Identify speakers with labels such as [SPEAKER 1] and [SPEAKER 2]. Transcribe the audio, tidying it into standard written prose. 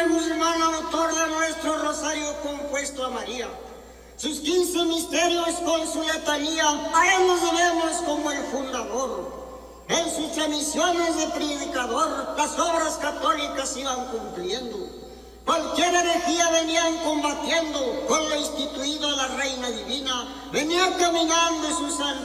[SPEAKER 1] Guzmán, autor de nuestro rosario compuesto a María, sus 15 misterios con su letanía, a él nos debemos como el fundador. En sus emisiones de predicador, las obras católicas iban cumpliendo. Cualquier herejía venían combatiendo, con lo instituido a la reina divina, venía caminando su santa